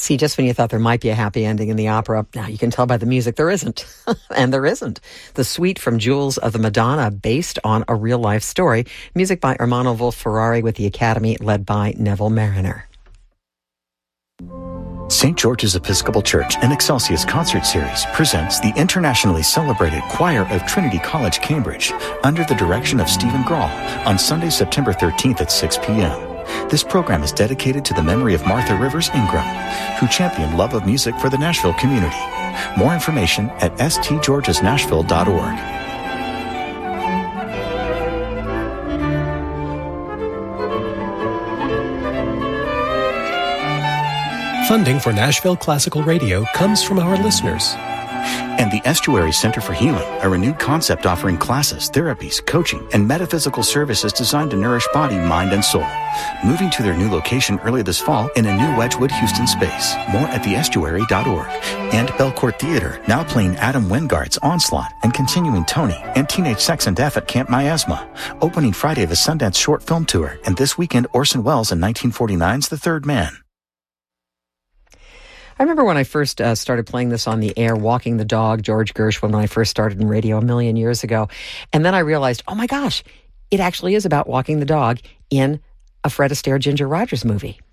See, just when you thought there might be a happy ending in the opera, now you can tell by the music there isn't. And there isn't. The suite from Jewels of the Madonna, based on a real-life story. Music by Ermanno Wolf-Ferrari with the Academy, led by Neville Mariner. St. George's Episcopal Church and Excelsius Concert Series presents the internationally celebrated Choir of Trinity College, Cambridge, under the direction of Stephen Grahl, on Sunday, September 13th at 6 p.m. This program is dedicated to the memory of Martha Rivers Ingram, who championed love of music for the Nashville community. More information at stgeorgesnashville.org. Funding for Nashville Classical Radio comes from our listeners. And the Estuary Center for Healing, a renewed concept offering classes, therapies, coaching, and metaphysical services designed to nourish body, mind, and soul. Moving to their new location early this fall in a new Wedgwood, Houston space. More at theestuary.org. And Belcourt Theater, now playing Adam Wingard's Onslaught and continuing Tony and Teenage Sex and Death at Camp Miasma. Opening Friday the Sundance Short Film Tour, and this weekend Orson Welles in 1949's The Third Man. I remember when I first started playing this on the air, Walking the Dog, George Gershwin, when I first started in radio a million years ago. And then I realized, oh my gosh, it actually is about walking the dog in a Fred Astaire, Ginger Rogers movie.